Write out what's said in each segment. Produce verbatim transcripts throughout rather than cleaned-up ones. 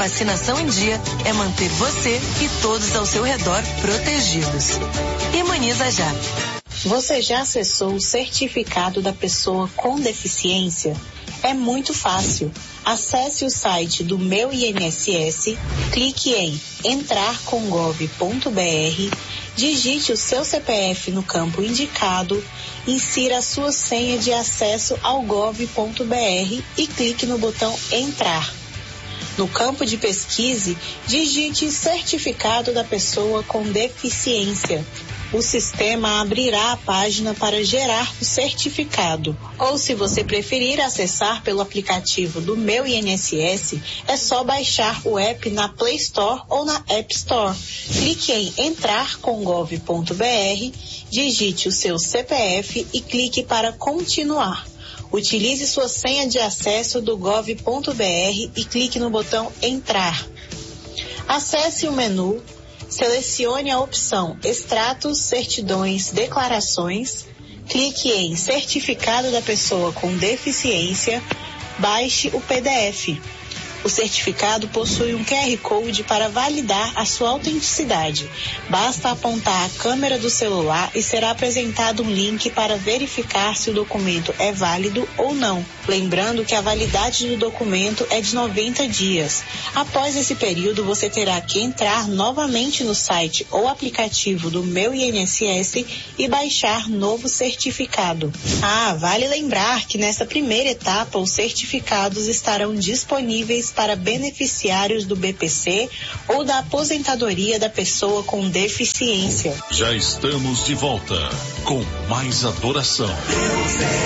vacinação em dia é manter você e todos ao seu redor protegidos. Imuniza já. Você já acessou o certificado da pessoa com deficiência? É muito fácil. Acesse o site do Meu I N S S, clique em entrar com gov ponto br, digite o seu C P F no campo indicado, insira a sua senha de acesso ao gov ponto br e clique no botão entrar. No campo de pesquise, digite certificado da pessoa com deficiência. O sistema abrirá a página para gerar o certificado. Ou, se você preferir acessar pelo aplicativo do Meu I N S S, é só baixar o app na Play Store ou na App Store. Clique em entrar com gov ponto br, digite o seu C P F e clique para continuar. Utilize sua senha de acesso do gov ponto br e clique no botão entrar. Acesse o menu. Selecione a opção Extratos, Certidões, Declarações, clique em Certificado da Pessoa com Deficiência, baixe o P D F. O certificado possui um Q R Code para validar a sua autenticidade. Basta apontar a câmera do celular e será apresentado um link para verificar se o documento é válido ou não. Lembrando que a validade do documento é de noventa dias. Após esse período, você terá que entrar novamente no site ou aplicativo do Meu I N S S e baixar novo certificado. Ah, vale lembrar que nessa primeira etapa os certificados estarão disponíveis para beneficiários do B P C ou da aposentadoria da pessoa com deficiência. Já estamos de volta com mais adoração. Deus é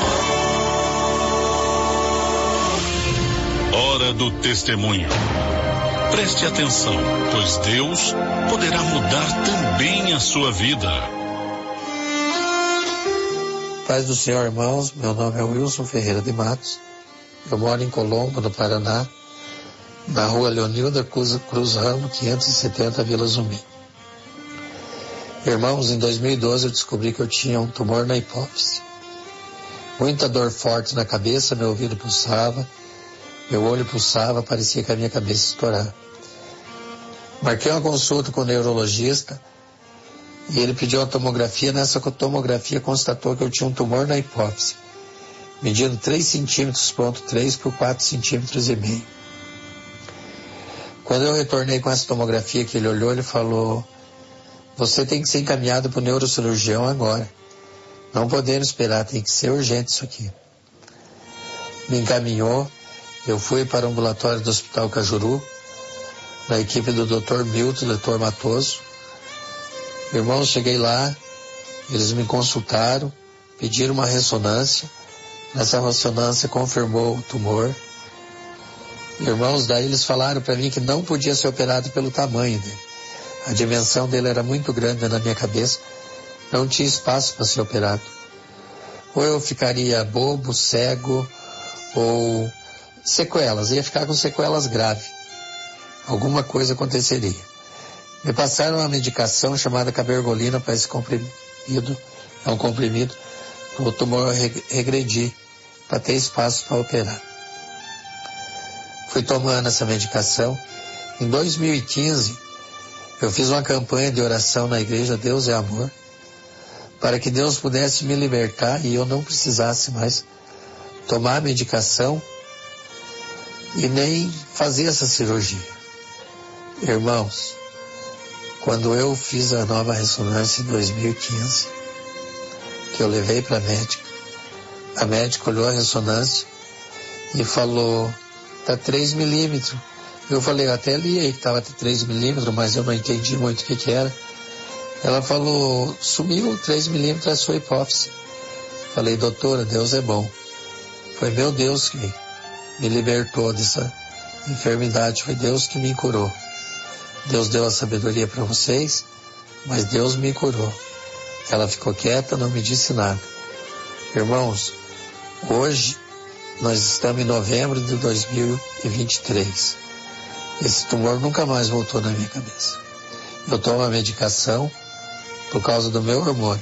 amor. Hora do testemunho. Preste atenção, pois Deus poderá mudar também a sua vida. Paz do Senhor, irmãos, meu nome é Wilson Ferreira de Matos. Eu moro em Colombo, no Paraná, na rua Leonilda Cruz, Cruz Ramos, quinhentos e setenta, Vila Zumbi. Irmãos, em dois mil e doze eu descobri que eu tinha um tumor na hipófise. Muita dor forte na cabeça, meu ouvido pulsava, meu olho pulsava, parecia que a minha cabeça estourava. Marquei uma consulta com o neurologista e ele pediu uma tomografia. Nessa tomografia constatou que eu tinha um tumor na hipófise, medindo três centímetros, ponto três por quatro centímetros e meio. Quando eu retornei com essa tomografia que ele olhou, ele falou: você tem que ser encaminhado para o neurocirurgião agora. Não podemos esperar, tem que ser urgente isso aqui. Me encaminhou, eu fui para o ambulatório do Hospital Cajuru, na equipe do doutor Milton, doutor Matoso. Irmão, cheguei lá, eles me consultaram, pediram uma ressonância. Essa ressonância confirmou o tumor. Irmãos, daí eles falaram para mim que não podia ser operado pelo tamanho dele. A dimensão dele era muito grande na minha cabeça, não tinha espaço para ser operado. Ou eu ficaria bobo, cego, ou sequelas, ia ficar com sequelas graves. Alguma coisa aconteceria. Me passaram uma medicação chamada cabergolina para esse comprimido, é um comprimido, o tumor regredir, para ter espaço para operar. Fui tomando essa medicação. Em dois mil e quinze, eu fiz uma campanha de oração na igreja Deus é Amor, para que Deus pudesse me libertar e eu não precisasse mais tomar a medicação e nem fazer essa cirurgia. Irmãos, quando eu fiz a nova ressonância em dois mil e quinze, que eu levei para a médica, a médica olhou a ressonância e falou: está três milímetros. Eu falei, eu até li aí que estava três milímetros, mas eu não entendi muito o que que era. Ela falou, sumiu três milímetros da sua hipófise. Falei, doutora, Deus é bom. Foi meu Deus que me libertou dessa enfermidade, foi Deus que me curou. Deus deu a sabedoria para vocês, mas Deus me curou. Ela ficou quieta, não me disse nada. Irmãos, hoje nós estamos em novembro de dois mil e vinte e três. Esse tumor nunca mais voltou na minha cabeça. Eu tomo a medicação por causa do meu hormônio.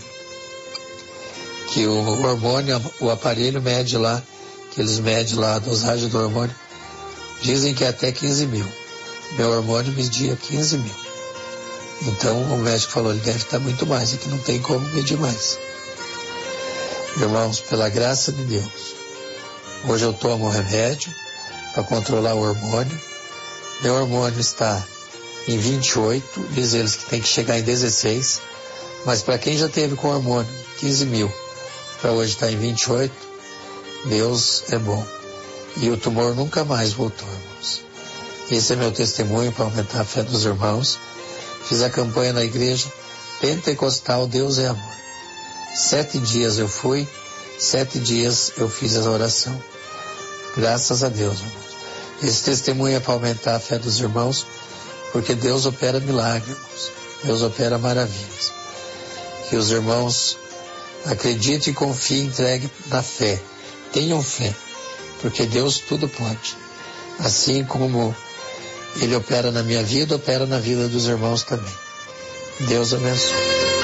Que o hormônio, o aparelho mede lá, que eles medem lá a dosagem do hormônio, Dizem que é até quinze mil. Meu hormônio media quinze mil. Então o médico falou, ele deve estar muito mais, e que não tem como medir mais. Irmãos, pela graça de Deus, hoje eu tomo remédio para controlar o hormônio. Meu hormônio está em vinte e oito, diz eles que tem que chegar em dezesseis, mas para quem já teve com hormônio quinze mil, para hoje estar em vinte e oito, Deus é bom. E o tumor nunca mais voltou, irmãos. Esse é meu testemunho para aumentar a fé dos irmãos. Fiz a campanha na igreja pentecostal, Deus é amor. Sete dias eu fui, sete dias eu fiz a oração. Graças a Deus, irmãos. Esse testemunho é para aumentar a fé dos irmãos, porque Deus opera milagres, irmãos. Deus opera maravilhas. Que os irmãos acreditem e confiem, entreguem na fé. Tenham fé, porque Deus tudo pode. Assim como Ele opera na minha vida, opera na vida dos irmãos também. Deus abençoe.